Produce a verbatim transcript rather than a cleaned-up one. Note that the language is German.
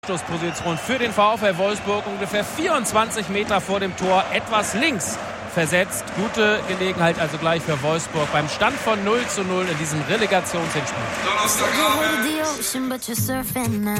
Stoßposition für den VfL Wolfsburg, ungefähr vierundzwanzig Meter vor dem Tor, etwas links versetzt. Gute Gelegenheit also gleich für Wolfsburg beim Stand von null zu null in diesem Relegationshinspiel.